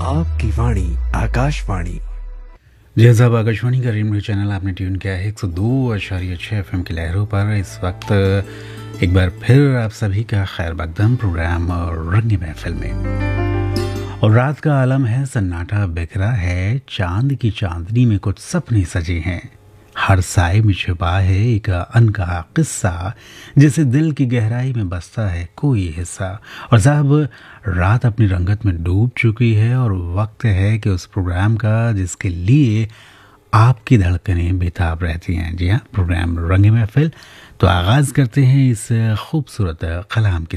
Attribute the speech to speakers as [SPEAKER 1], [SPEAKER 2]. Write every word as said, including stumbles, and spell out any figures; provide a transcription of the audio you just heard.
[SPEAKER 1] आपकी वाणी आकाशवाणी।
[SPEAKER 2] जी साहब, आकाशवाणी का रेडियो चैनल आपने ट्यून किया है एक सौ दो अशारिया छः एफ एम की लहरों पर। इस वक्त एक बार फिर आप सभी का खैर मकदम प्रोग्राम रंग महफिल में। और रात का आलम है, सन्नाटा बिखरा है, चांद की चांदनी में कुछ सपने सजे हैं। हर साए में छिपा है एक अनकहा किस्सा, जिसे दिल की गहराई में बसता है कोई हिस्सा। और साहब, रात अपनी रंगत में डूब चुकी है और वक्त है कि उस प्रोग्राम का जिसके लिए आपकी धड़कनें बेताब रहती हैं। जी हाँ, प्रोग्राम रंग महफिल। तो आगाज़ करते हैं इस खूबसूरत कलाम की